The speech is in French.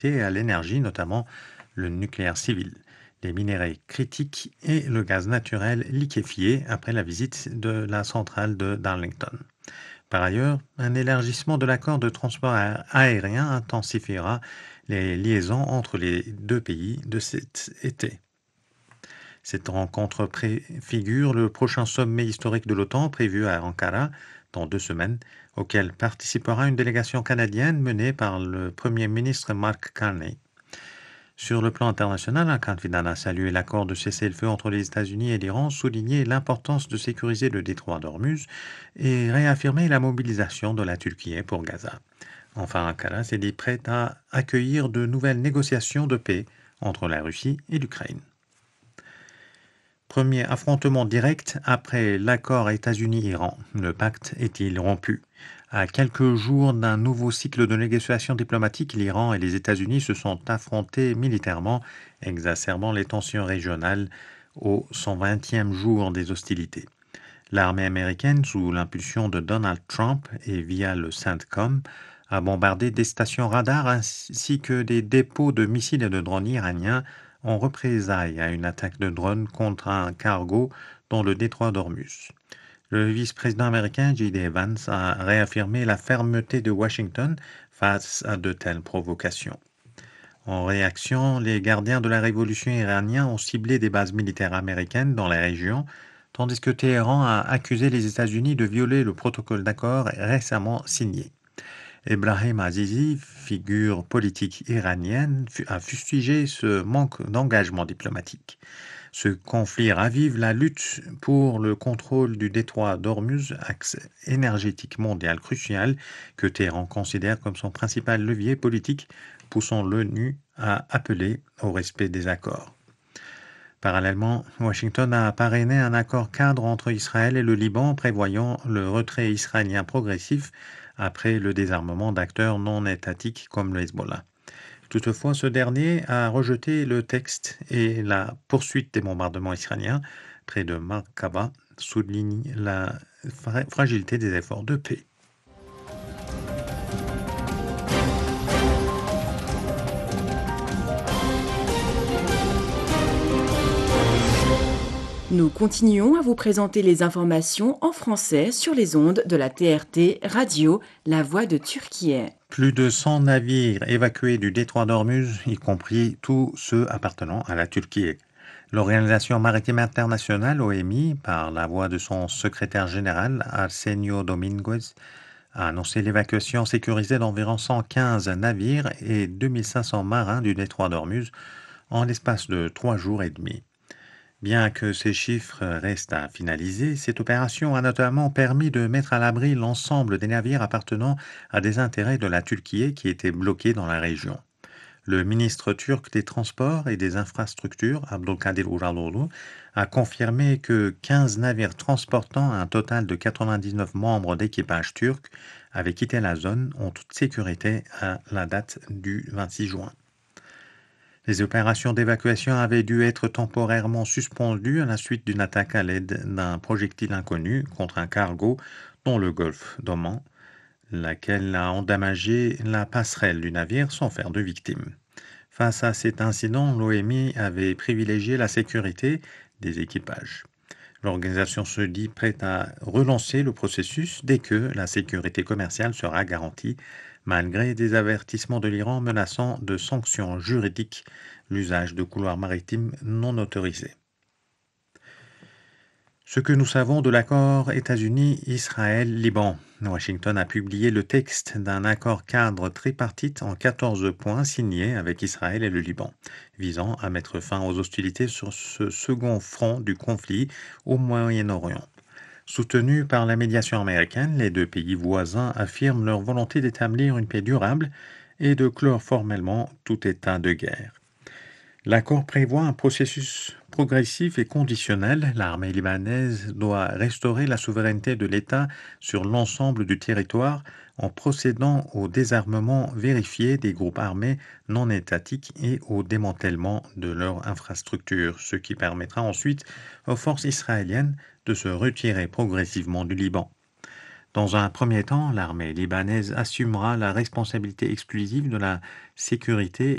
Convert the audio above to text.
à l'énergie, notamment le nucléaire civil, les minéraux critiques et le gaz naturel liquéfié après la visite de la centrale de Darlington. Par ailleurs, un élargissement de l'accord de transport aérien intensifiera les liaisons entre les deux pays de cet été. Cette rencontre préfigure le prochain sommet historique de l'OTAN prévu à Ankara dans 2 semaines, auquel participera une délégation canadienne menée par le Premier ministre Mark Carney. Sur le plan international, un candidat a salué l'accord de cessez-le-feu entre les États-Unis et l'Iran, souligné l'importance de sécuriser le détroit d'Ormuz et réaffirmé la mobilisation de la Turquie pour Gaza. Enfin, Ankara s'est dit prête à accueillir de nouvelles négociations de paix entre la Russie et l'Ukraine. Premier affrontement direct après l'accord États-Unis-Iran. Le pacte est-il rompu? À quelques jours d'un nouveau cycle de négociations diplomatiques, l'Iran et les États-Unis se sont affrontés militairement, exacerbant les tensions régionales au 120e jour des hostilités. L'armée américaine, sous l'impulsion de Donald Trump et via le CENTCOM, a bombardé des stations radars ainsi que des dépôts de missiles et de drones iraniens en représailles à une attaque de drone contre un cargo dans le détroit d'Ormuz. Le vice-président américain J.D. Vance a réaffirmé la fermeté de Washington face à de telles provocations. En réaction, les gardiens de la révolution iranienne ont ciblé des bases militaires américaines dans la région, tandis que Téhéran a accusé les États-Unis de violer le protocole d'accord récemment signé. Ebrahim Azizi, figure politique iranienne, a fustigé ce manque d'engagement diplomatique. Ce conflit ravive la lutte pour le contrôle du détroit d'Ormuz, axe énergétique mondial crucial que Téhéran considère comme son principal levier politique, poussant l'ONU à appeler au respect des accords. Parallèlement, Washington a parrainé un accord cadre entre Israël et le Liban prévoyant le retrait israélien progressif après le désarmement d'acteurs non étatiques comme le Hezbollah. Toutefois, ce dernier a rejeté le texte et la poursuite des bombardements israéliens près de Markaba souligne la fragilité des efforts de paix. Nous continuons à vous présenter les informations en français sur les ondes de la TRT Radio, La Voix de Turquie. Plus de 100 navires évacués du détroit d'Ormuz, y compris tous ceux appartenant à la Turquie. L'Organisation maritime internationale, OMI, par la voix de son secrétaire général, Arsenio Dominguez, a annoncé l'évacuation sécurisée d'environ 115 navires et 2500 marins du détroit d'Ormuz en l'espace de 3 jours et demi. Bien que ces chiffres restent à finaliser, cette opération a notamment permis de mettre à l'abri l'ensemble des navires appartenant à des intérêts de la Turquie qui étaient bloqués dans la région. Le ministre turc des Transports et des Infrastructures, Abdülkadir Uraloğlu, a confirmé que 15 navires transportant un total de 99 membres d'équipage turc avaient quitté la zone en toute sécurité à la date du 26 juin. Les opérations d'évacuation avaient dû être temporairement suspendues à la suite d'une attaque à l'aide d'un projectile inconnu contre un cargo dans le golfe d'Oman, laquelle a endommagé la passerelle du navire sans faire de victimes. Face à cet incident, l'OMI avait privilégié la sécurité des équipages. L'organisation se dit prête à relancer le processus dès que la sécurité commerciale sera garantie, malgré des avertissements de l'Iran menaçant de sanctions juridiques l'usage de couloirs maritimes non autorisés. Ce que nous savons de l'accord États-Unis-Israël-Liban. Washington a publié le texte d'un accord cadre tripartite en 14 points signé avec Israël et le Liban, visant à mettre fin aux hostilités sur ce second front du conflit au Moyen-Orient. Soutenus par la médiation américaine, les deux pays voisins affirment leur volonté d'établir une paix durable et de clore formellement tout état de guerre. L'accord prévoit un processus progressif et conditionnel. L'armée libanaise doit restaurer la souveraineté de l'État sur l'ensemble du territoire en procédant au désarmement vérifié des groupes armés non étatiques et au démantèlement de leurs infrastructures, ce qui permettra ensuite aux forces israéliennes de se retirer progressivement du Liban. Dans un premier temps, l'armée libanaise assumera la responsabilité exclusive de la sécurité